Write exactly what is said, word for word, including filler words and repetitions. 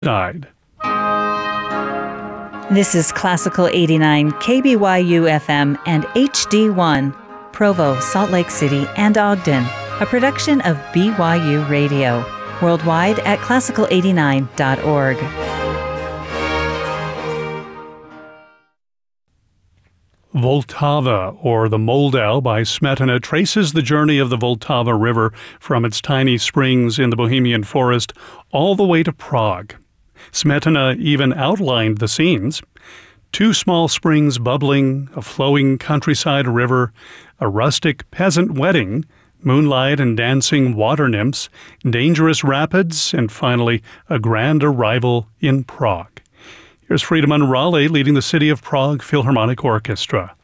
died. This is Classical eighty-nine, K B Y U F M and H D one, Provo, Salt Lake City, and Ogden, a production of B Y U Radio, worldwide at classical eighty-nine dot org. Vltava, or the Moldau by Smetana, traces the journey of the Vltava River from its tiny springs in the Bohemian forest all the way to Prague. Smetana even outlined the scenes. Two small springs bubbling, a flowing countryside river, a rustic peasant wedding, moonlight and dancing water nymphs, dangerous rapids, and finally a grand arrival in Prague. Here's Frida Monreale leading the City of Prague Philharmonic Orchestra.